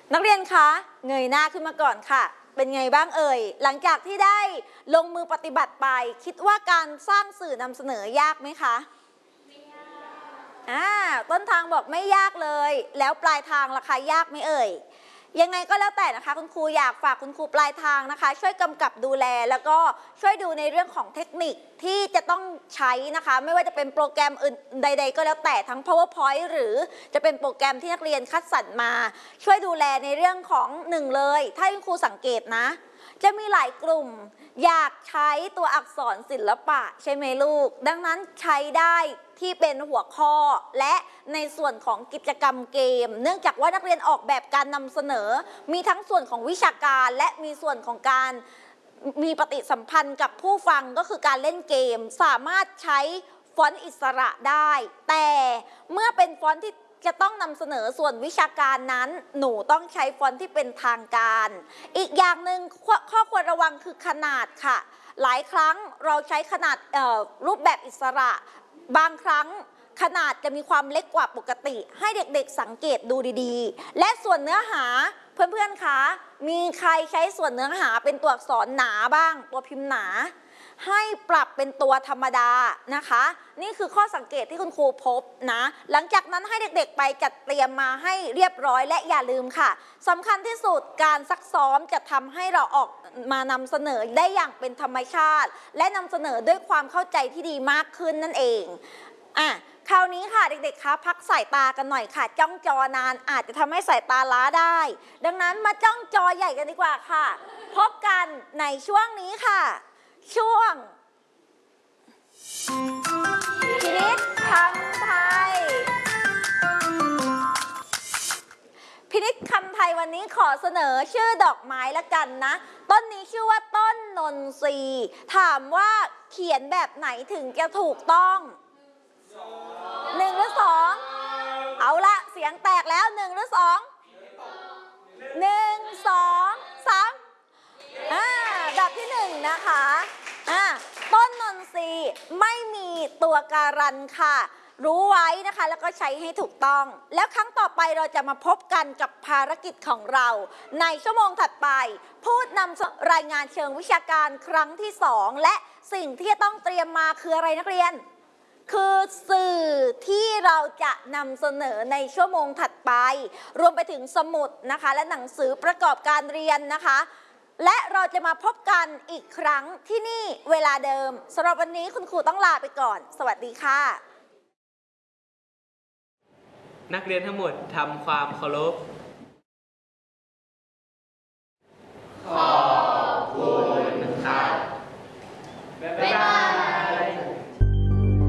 นักเรียนคะเงยหน้าขึ้นมาก่อนค่ะเป็นไงบ้างเอ่ยหลังจากที่ได้ลงมือปฏิบัติไปคิดว่าการสร้างสื่อนำเสนอยากไหมคะไม่ยากต้นทางบอกไม่ยากเลยแล้วปลายทางล่ะคะยากไหมเอ่ยยังไงก็แล้วแต่นะคะคุณครูอยากฝากคุณครูปลายทางนะคะช่วยกำกับดูแลแล้วก็ช่วยดูในเรื่องของเทคนิคที่จะต้องใช้นะคะไม่ว่าจะเป็นโปรแกรมอื่นใดๆก็แล้วแต่ทั้ง PowerPoint หรือจะเป็นโปรแกรมที่นักเรียนคัดสรรมาช่วยดูแลในเรื่องของ1เลยถ้าคุณครูสังเกตนะจะมีหลายกลุ่มอยากใช้ตัวอักษรศิลปะใช่ไหมลูกดังนั้นใช้ได้ที่เป็นหัวข้อและในส่วนของกิจกรรมเกมเนื่องจากว่านักเรียนออกแบบการนำเสนอมีทั้งส่วนของวิชาการและมีส่วนของการมีปฏิสัมพันธ์กับผู้ฟังก็คือการเล่นเกมสามารถใช้ฟอนต์อิสระได้แต่เมื่อเป็นฟอนต์ที่จะต้องนำเสนอส่วนวิชาการนั้นหนูต้องใช้ฟอนต์ที่เป็นทางการอีกอย่างหนึ่งข้อควรระวังคือขนาดค่ะหลายครั้งเราใช้ขนาดรูปแบบอิสระบางครั้งขนาดจะมีความเล็กกว่าปกติให้เด็กๆสังเกตดูดีๆและส่วนเนื้อหาเพื่อนๆคะมีใครใช้ส่วนเนื้อหาเป็นตัวอักษรหนาบ้างตัวพิมพ์หนาให้ปรับเป็นตัวธรรมดานะคะนี่คือข้อสังเกตที่คุณครูพบนะหลังจากนั้นให้เด็กๆไปจัดเตรียมมาให้เรียบร้อยและอย่าลืมค่ะสำคัญที่สุดการซักซ้อมจะทำให้เราออกมานำเสนอได้อย่างเป็นธรรมชาติและนำเสนอด้วยความเข้าใจที่ดีมากขึ้นนั่นเองคราวนี้ค่ะเด็กๆคะพักสายตากันหน่อยค่ะจ้องจอนานอาจจะทำให้สายตาล้าได้ดังนั้นมาจ้องจอใหญ่กันดีกว่าค่ะพบกันในช่วงนี้ค่ะช่วงพินิจคำไทยพินิจคำไทยวันนี้ขอเสนอชื่อดอกไม้ละกันนะต้นนี้ชื่อว่าต้นนนทรีถามว่าเขียนแบบไหนถึงจะถูกต้อง1 หรือ 2เอาละเสียงแตกแล้ว1 หรือ 2 1 2 3แบบที่1นะคะต้นนนทรีไม่มีตัวการันค่ะรู้ไว้นะคะแล้วก็ใช้ให้ถูกต้องแล้วครั้งต่อไปเราจะมาพบกันกับภารกิจของเราในชั่วโมงถัดไปพูดนำรายงานเชิงวิชาการครั้งที่2และสิ่งที่จะต้องเตรียมมาคืออะไรนักเรียนคือสื่อที่เราจะนำเสนอในชั่วโมงถัดไปรวมไปถึงสมุดนะคะและหนังสือประกอบการเรียนนะคะและเราจะมาพบกันอีกครั้งที่นี่เวลาเดิมสำหรับวันนี้คุณครูต้องลาไปก่อนสวัสดีค่ะนักเรียนทั้งหมดทำความเคารพ